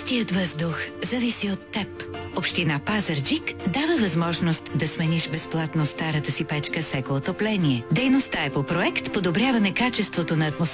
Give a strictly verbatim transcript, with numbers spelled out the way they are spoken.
Чистият въздух зависи от теб. Община Пазарджик дава възможност да смениш безплатно старата си печка с екоотопление. Дейността е по проект подобряване качеството на атмосферата